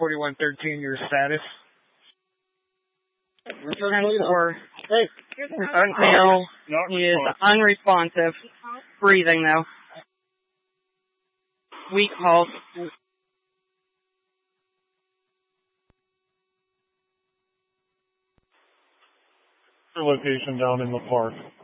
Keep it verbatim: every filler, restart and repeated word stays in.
forty-one thirteen, your status? Or male, he is unresponsive, breathing though. Weak pulse. Location down in the park.